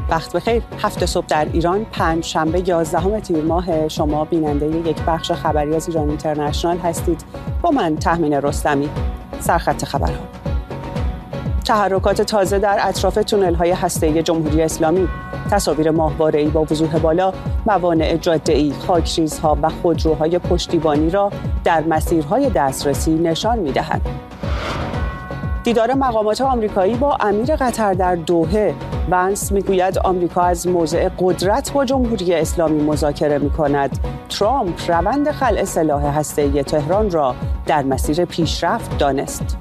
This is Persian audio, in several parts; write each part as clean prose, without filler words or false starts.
وقت بخیر. 7 صبح در ایران، پنجشنبه 11 تیر ماه. شما بیننده یک بخش خبری از ایران اینترنشنال هستید. با من تهمین رستمی. سرخط خبرها: تحرکات تازه در اطراف تونل‌های هسته‌ای جمهوری اسلامی، تصاویر ماهواره‌ای با وضوح بالا، موانع جاده‌ای، خاکریزها و خودروهای پشتیبانی را در مسیرهای دسترسی نشان می‌دهند. دیدار مقامات آمریکایی با امیر قطر در دوحه. ونس میگوید آمریکا از موضع قدرت با جمهوری اسلامی مذاکره می‌کند. ترامپ روند خلع سلاح هسته‌ای تهران را در مسیر پیشرفت دانست.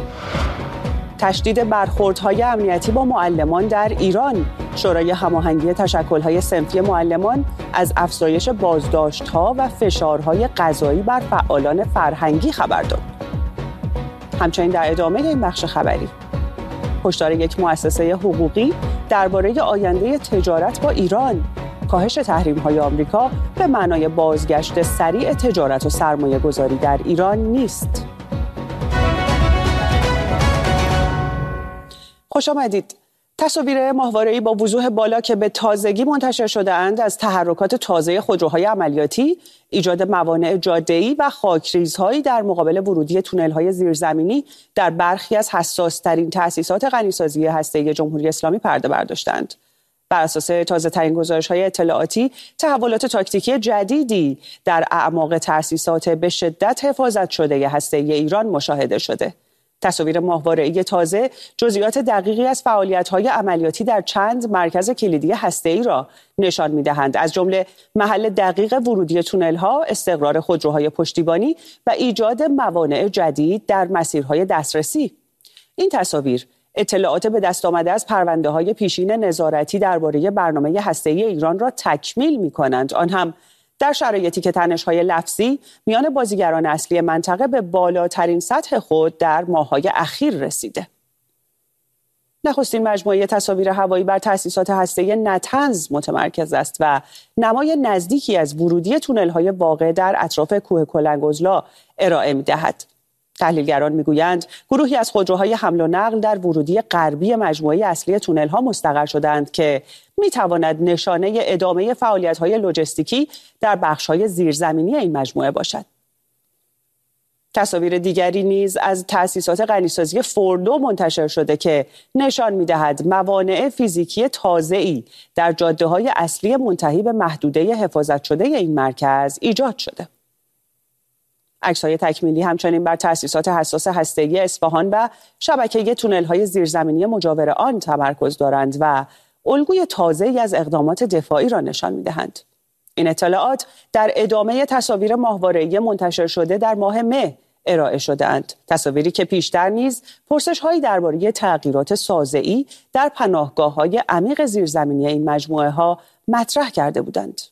تشدید برخوردهای امنیتی با معلمان در ایران. شورای هماهنگی تشکل‌های صنفی معلمان از افزایش بازداشت‌ها و فشارهای قضایی بر فعالان فرهنگی خبر داد. همچنین در ادامه این بخش خبری، هشدار یک مؤسسه حقوقی درباره آینده تجارت با ایران. کاهش تحریم‌های آمریکا به معنای بازگشت سریع تجارت و سرمایه‌گذاری در ایران نیست. خوش آمدید. تصاویر ماهواره‌ای با وضوح بالا که به تازگی منتشر شده اند از تحرکات تازه خودروهای عملیاتی، ایجاد موانع جاده‌ای و خاکریزهایی در مقابل ورودی تونل‌های زیرزمینی در برخی از حساس‌ترین تأسیسات غنیسازی هسته‌ای جمهوری اسلامی پرده برداشتند. بر اساس تازه‌ترین گزارش‌های اطلاعاتی، تحولات تاکتیکی جدیدی در اعماق تأسیسات به شدت حفاظت شده هسته‌ای ایران مشاهده شده. تصاویر ماهواره‌ای تازه جزئیات دقیقی از فعالیت‌های عملیاتی در چند مرکز کلیدی هسته‌ای را نشان می‌دهند، از جمله محل دقیق ورودی تونل‌ها، استقرار خودروهای پشتیبانی و ایجاد موانع جدید در مسیرهای دسترسی. این تصاویر اطلاعات به دست آمده از پرونده‌های پیشین نظارتی درباره برنامه هسته‌ای ایران را تکمیل می‌کنند، آن هم در شرایطی که تنش‌های لفظی میان بازیگران اصلی منطقه به بالاترین سطح خود در ماه‌های اخیر رسیده. نخستین مجموعه تصاویر هوایی بر تأسیسات هسته‌ای نتنز متمرکز است و نمای نزدیکی از ورودی تونل‌های واقع در اطراف کوه کلنگ‌عضلا ارائه می‌دهد. تحلیلگران میگویند گروهی از خودروهای حمل و نقل در ورودی غربی مجموعه اصلی تونل‌ها مستقر شدند که میتواند نشانه ادامه فعالیت‌های لوجستیکی در بخش‌های زیرزمینی این مجموعه باشد. تصاویر دیگری نیز از تأسیسات غنیسازی فوردو منتشر شده که نشان می‌دهد موانع فیزیکی تازه‌ای در جاده‌های اصلی منتهی به محدوده حفاظت شده این مرکز ایجاد شده. عکس‌های تکمیلی همچنین بر تأسیسات حساس هسته‌ای اصفهان و شبکه تونل‌های زیرزمینی مجاور آن تمرکز دارند و الگوی تازه‌ای از اقدامات دفاعی را نشان می‌دهند. این اطلاعات در ادامه تصاویر ماهواره‌ای منتشر شده در ماه مه ارائه شده‌اند، تصاویری که پیشتر نیز پرسش‌هایی درباره تغییرات سازه‌ای در پناهگاه‌های عمیق زیرزمینی این مجموعه‌ها مطرح کرده بودند.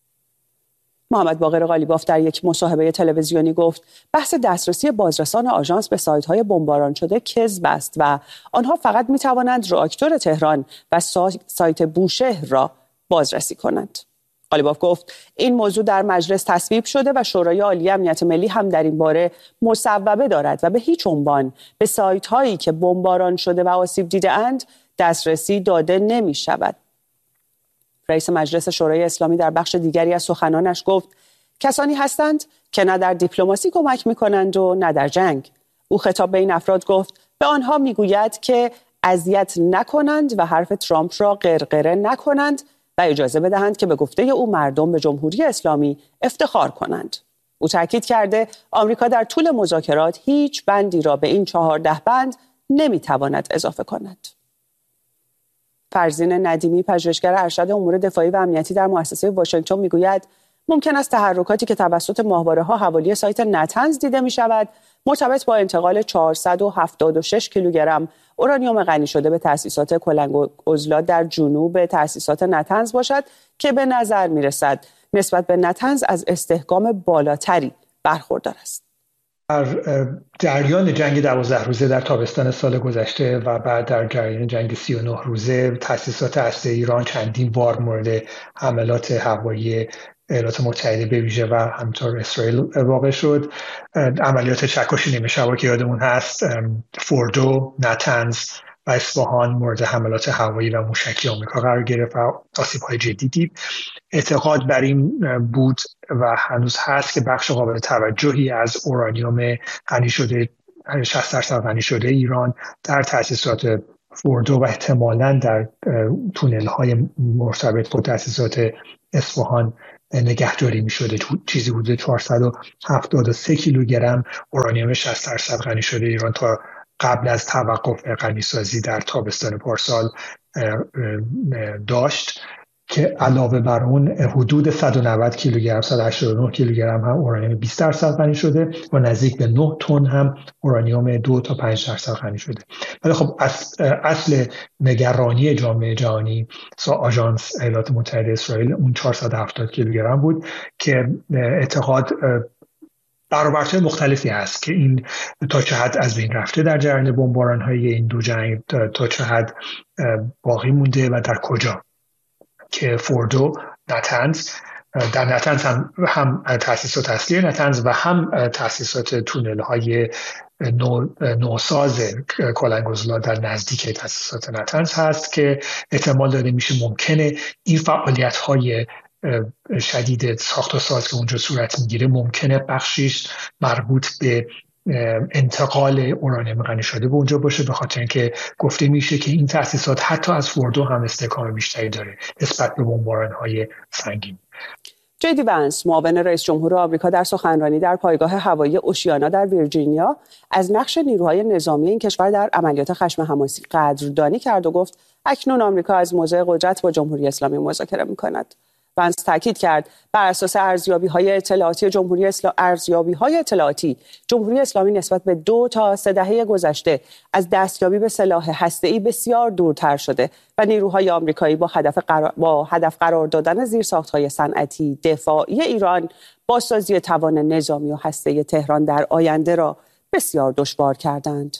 محمد باقر قالیباف در یک مصاحبه تلویزیونی گفت بحث دسترسی بازرسان آژانس به سایت‌های بمباران شده کذب است و آنها فقط می‌توانند راکتور تهران و سایت بوشهر را بازرسی کنند. قالیباف گفت این موضوع در مجلس تصویب شده و شورای عالی امنیت ملی هم در این باره مصوبه دارد و به هیچ عنوان به سایت‌هایی که بمباران شده و آسیب دیده‌اند دسترسی داده نمی‌شود. رئیس مجلس شورای اسلامی در بخش دیگری از سخنانش گفت کسانی هستند که نه در دیپلماسی کمک می‌کنند و نه در جنگ. او خطاب به این افراد گفت به آنها می‌گوید که اذیت نکنند و حرف ترامپ را غرغره نکنند و اجازه بدهند که به گفته او مردم به جمهوری اسلامی افتخار کنند. او تاکید کرده آمریکا در طول مذاکرات هیچ بندی را به این 14 بند نمی‌تواند اضافه کند. فرزین ندیمی، پژوهشگر ارشد امور دفاعی و امنیتی در مؤسسه واشنگتن میگوید ممکن است تحرکاتی که توسط ماهواره‌ها حوالی سایت نتنز دیده می‌شود مرتبط با انتقال 476 کیلوگرم اورانیوم غنی شده به تأسیسات کلنگ‌عضلا در جنوب تأسیسات نتنز باشد که به نظر می‌رسد نسبت به نتنز از استحکام بالاتری برخوردار است. در جریان جنگ 12 روزه در تابستان سال گذشته و بعد در جریان جنگ 39 روزه تأسیسات هسته‌ای ایران چندین بار مورد حملات هوایی ایالات متحده به ویژه و همینطور اسرائیل واقع شد. عملیات چکش نیمه شبا که یادمون هست، فوردو، نتنز و اصفهان مورد حملات هوایی و موشکی آمریکا قرار گرفت و آسیب‌های جدی دید. اعتقاد بر این بود و هنوز هست که بخش قابل توجهی از اورانیوم غنی شده 60% غنی شده ایران در تأسیسات فوردو و احتمالاً در تونل‌های مرتبط با تأسیسات اصفهان نگهداری می‌شده. چیزی حدود 473 کیلوگرم اورانیوم 60% غنی شده ایران تا قبل از توقف غنیسازی در تابستان پارسال داشت که علاوه بر اون حدود 190 کیلوگرم 189 کیلوگرم هم اورانیوم 20% غنی شده و نزدیک به 9 تن هم اورانیوم 2 تا 5% غنی شده. ولی خب اصل نگرانی جامعه جهانی آژانس ایالات متحده اسرائیل اون 470 کیلوگرم بود که اعتقاد برآوردهای مختلفی هست که این تا چه حد از بین رفته در جریان بمباران‌های این دو جنگ، تا چه حد باقی مونده و در کجا، که فوردو، نتنز، در نتنز هم تأسیسات اصلی نتنز و هم تأسیسات تونل‌های نوساز کلنگوزلا در نزدیک تأسیسات نتنز هست که احتمال داده میشه ممکنه این فعالیت‌های شدید ساخت و ساز که اونجا صورت میگیره ممکنه بخشیش مربوط به انتقال اورانیوم غنی شده به اونجا باشه، به خاطر اینکه گفته میشه که این تأسیسات حتی از فوردو هم استحکام بیشتری داره نسبت به بمباران‌های سنگین. جدی ونس، معاون رئیس جمهور آمریکا، در سخنرانی در پایگاه هوایی اوشیانا در ویرجینیا از نقش نیروهای نظامی این کشور در عملیات خشم حماسی قدردانی کرد و گفت اکنون آمریکا از موضع قدرت با جمهوری اسلامی مذاکره می‌کند. ونس تاکید کرد بر اساس ارزیابی‌های اطلاعاتی جمهوری اسلامی نسبت به 2 تا 3 دهه گذشته از دستیابی به سلاح هسته‌ای بسیار دورتر شده و نیروهای آمریکایی با هدف قرار دادن زیرساخت‌های صنعتی دفاعی ایران بازسازی توان نظامی و هسته‌ای تهران در آینده را بسیار دشوار کردند.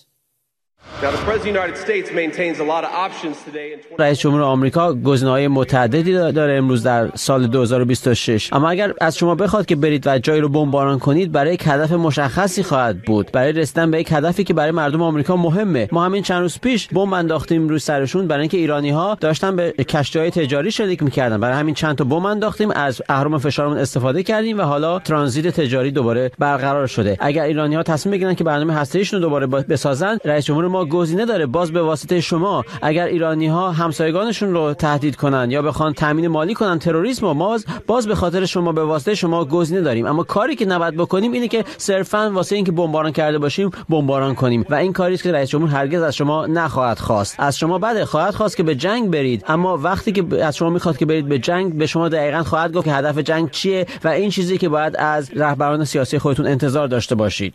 رئیس جمهور آمریکا گزینه‌های متعددی داره امروز در سال 2026، اما اگر از شما بخواد که برید و جایی رو بمباران کنید برای یک هدف مشخصی خواهد بود، برای رسیدن به یک هدفی که برای مردم آمریکا مهمه. ما همین چند روز پیش بمب انداختیم روی سرشون برای اینکه ایرانی‌ها داشتن به کشتی‌های تجاری شلیک می‌کردن، برای همین چند تا بمب انداختیم، از اهرم فشارمون استفاده کردیم و حالا ترانزیت تجاری دوباره برقرار شده. اگر ایرانی‌ها تصمیم بگیرن که برنامه هسته‌ایشون رو دوباره بسازن، رئیس جمهور ما گزینه داره باز به واسطه شما. اگر ایرانی‌ها همسایگانشون رو تهدید کنن یا بخوان تامین مالی کنن تروریسم، باز به خاطر شما به واسطه شما گزینه داریم. اما کاری که نباید بکنیم اینه که صرفاً واسه اینکه بمباران کرده باشیم بمباران کنیم و این کاری است که رئیس جمهور هرگز از شما نخواهد خواست. از شما خواهد خواست که به جنگ برید، اما وقتی که از شما میخواد که برید به جنگ، به شما دقیقاً خواهد گفت که هدف جنگ چیه و این چیزی که باید از رهبران سیاسی خودتون انتظار داشته باشید.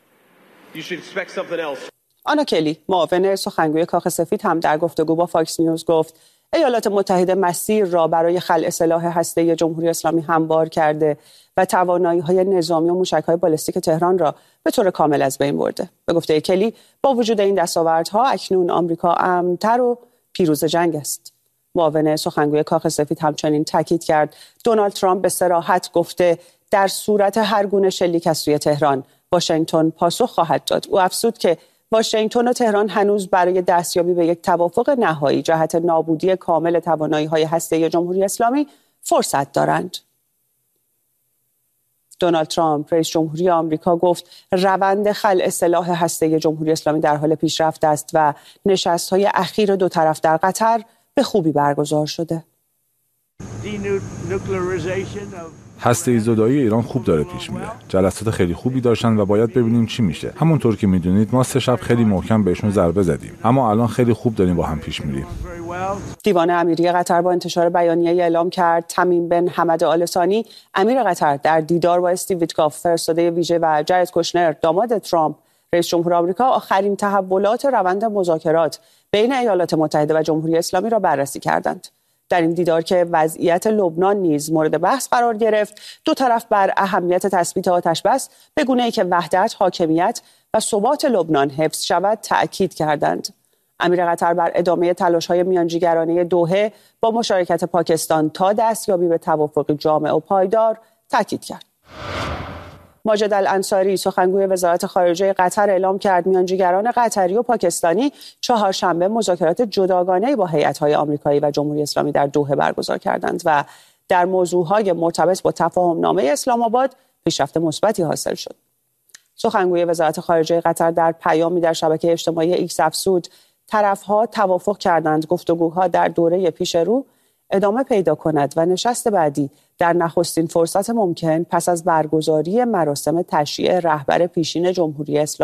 آنا کلی، معاون سخنگوی کاخ سفید، هم در گفتگو با فاکس نیوز گفت ایالات متحده مسیر را برای خلع سلاح هسته‌ای جمهوری اسلامی هموار کرده و توانایی‌های نظامی و موشک‌های بالستیک تهران را به طور کامل از بین برده. به گفته کلی، با وجود این دستاوردها اکنون آمریکا امن‌تر و پیروز جنگ است. معاون سخنگوی کاخ سفید همچنین تاکید کرد دونالد ترامپ به صراحت گفته در صورت هر گونه شلیک از سوی تهران واشنگتن پاسخ خواهد داد. او افزود که واشنگتن و تهران هنوز برای دستیابی به یک توافق نهایی جهت نابودی کامل توانایی‌های هسته‌ای جمهوری اسلامی فرصت دارند. دونالد ترامپ، رئیس جمهوری آمریکا، گفت روند خلع سلاح هسته‌ای جمهوری اسلامی در حال پیشرفت است و نشست‌های اخیر دو طرف در قطر به خوبی برگزار شده. هسته زدایی ایران خوب داره پیش میره. جلسات خیلی خوبی داشتن و باید ببینیم چی میشه. همونطور که میدونید ما 3 شب خیلی محکم بهشون ضربه زدیم، اما الان خیلی خوب داریم با هم پیش میریم. دیوان امیری قطر با انتشار بیانیه‌ای اعلام کرد تمیم بن حمد آل ثانی، امیر قطر، در دیدار با استیو ویتکاف، فرستاده ویژه، و جارد کوشنر، داماد ترامپ، رئیس جمهور آمریکا، آخرین تحولات روند مذاکرات بین ایالات متحده و جمهوری اسلامی را بررسی کردند. در این دیدار که وضعیت لبنان نیز مورد بحث قرار گرفت، دو طرف بر اهمیت تثبیت آتش‌بس به گونه‌ای که وحدت، حاکمیت و ثبات لبنان حفظ شود تأکید کردند. امیر قطر بر ادامه تلاش‌های میانجیگرانه دوحه با مشارکت پاکستان تا دستیابی به توافق جامع و پایدار تأکید کرد. ماجد الانصاری سخنگوی وزارت خارجه قطر اعلام کرد میانجیگران قطری و پاکستانی چهارشنبه مذاکرات جداگانه‌ای با هیئت‌های آمریکایی و جمهوری اسلامی در دوحه برگزار کردند و در موضوعهای مرتبط با تفاهم‌نامه اسلام آباد پیشرفت مثبتی حاصل شد. سخنگوی وزارت خارجه قطر در پیامی در شبکه اجتماعی ایکس افزود طرف‌ها توافق کردند گفتگوها در دوره پیش رو ادامه پیدا کند و نشست بعدی در نخستین فرصت ممکن پس از برگزاری مراسم تشییع رهبر پیشین جمهوری اسلامی